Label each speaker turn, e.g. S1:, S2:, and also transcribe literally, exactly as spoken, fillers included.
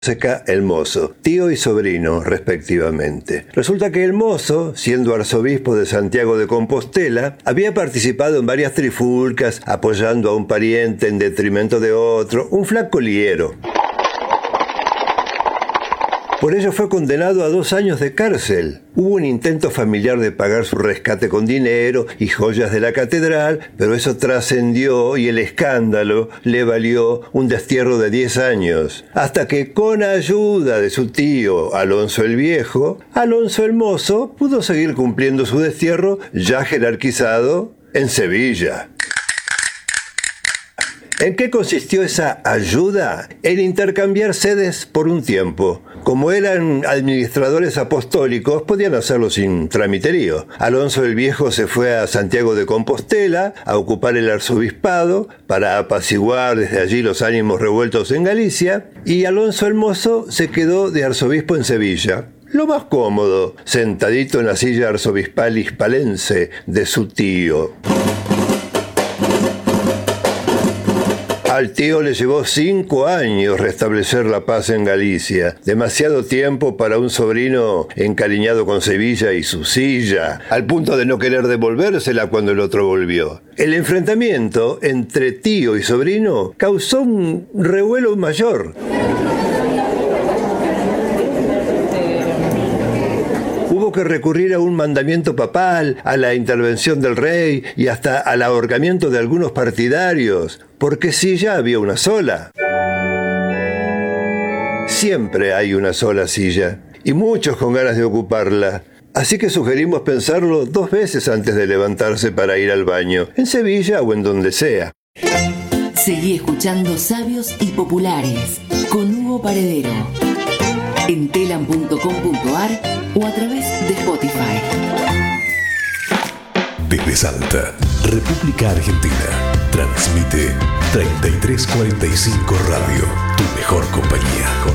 S1: Seca el mozo, tío y sobrino, respectivamente. Resulta que el mozo, siendo arzobispo de Santiago de Compostela, había participado en varias trifulcas, apoyando a un pariente en detrimento de otro, un flaco liero. Por ello fue condenado a dos años de cárcel. Hubo un intento familiar de pagar su rescate con dinero y joyas de la catedral, pero eso trascendió y el escándalo le valió un destierro de diez años. Hasta que con ayuda de su tío Alonso el Viejo, Alonso el Mozo pudo seguir cumpliendo su destierro ya jerarquizado en Sevilla. ¿En qué consistió esa ayuda? En intercambiar sedes por un tiempo. Como eran administradores apostólicos, podían hacerlo sin tramiterío. Alonso el Viejo se fue a Santiago de Compostela a ocupar el arzobispado para apaciguar desde allí los ánimos revueltos en Galicia, y Alonso el Mozo se quedó de arzobispo en Sevilla. Lo más cómodo, sentadito en la silla arzobispal hispalense de su tío. Al tío le llevó cinco años restablecer la paz en Galicia, demasiado tiempo para un sobrino encariñado con Sevilla y su silla, al punto de no querer devolvérsela cuando el otro volvió. El enfrentamiento entre tío y sobrino causó un revuelo mayor. Hubo que recurrir a un mandamiento papal, a la intervención del rey y hasta al ahorcamiento de algunos partidarios, porque silla había una sola. Siempre hay una sola silla, y muchos con ganas de ocuparla. Así que sugerimos pensarlo dos veces antes de levantarse para ir al baño, en Sevilla o en donde sea.
S2: Seguí escuchando Sabios y Populares con Hugo Paredero en telam punto com punto ar o a través de Spotify.
S3: Desde Salta, República Argentina, transmite treinta y tres cuarenta y cinco Radio, tu mejor compañía.